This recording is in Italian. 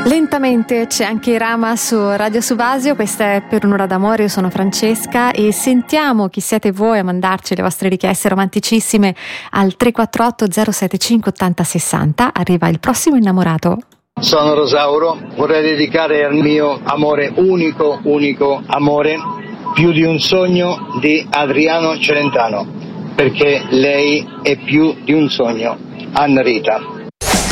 Lentamente c'è anche Irama su Radio Subasio, questa è Per un'ora d'amore, io sono Francesca e sentiamo chi siete voi a mandarci le vostre richieste romanticissime al 348 075 80 60. Arriva il prossimo innamorato. Sono Rosauro, vorrei dedicare al mio amore unico amore, più di un sogno, di Adriano Celentano, perché lei è più di un sogno. Anna Rita.